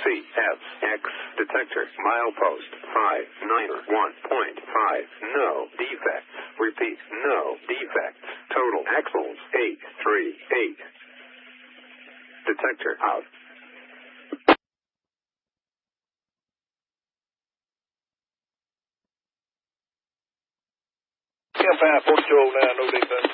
CFX detector. Milepost 591.5. No defects. Repeat, no defects. Total axles 838. Detector out. CFI 4209, no defects.